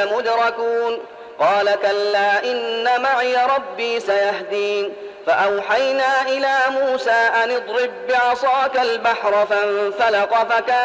لمدركون قال كلا إن معي ربي سيهدين فأوحينا إلى موسى أن اضرب بعصاك البحر فانفلق فكان